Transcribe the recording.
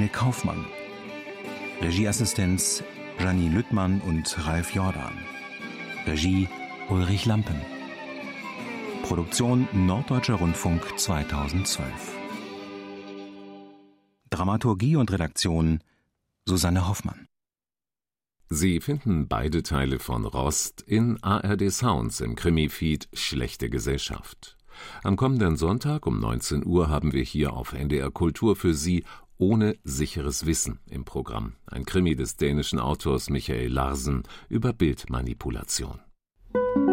Sabine Kaufmann. Regieassistenz Jannie Lüttmann und Ralf Jordan. Regie Ulrich Lampen. Produktion Norddeutscher Rundfunk 2012. Dramaturgie und Redaktion Susanne Hoffmann. Sie finden beide Teile von Rost in ARD Sounds im Krimi-Feed Schlechte Gesellschaft. Am kommenden Sonntag um 19 Uhr haben wir hier auf NDR Kultur für Sie Ohne sicheres Wissen im Programm. Ein Krimi des dänischen Autors Michael Larsen über Bildmanipulation.